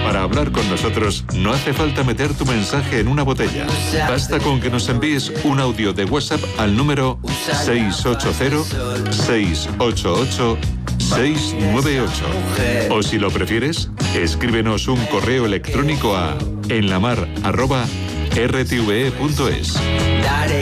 Para hablar con nosotros no hace falta meter tu mensaje en una botella. Basta con que nos envíes un audio de WhatsApp al número 680-688-698. O si lo prefieres, escríbenos un correo electrónico a enlamar@rtve.es.